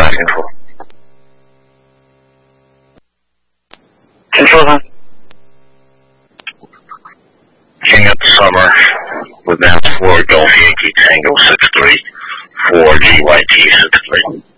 打清楚。请说吧。King of the Summer with Mass 4 Golf Yankee Tango 63 4GYT 63.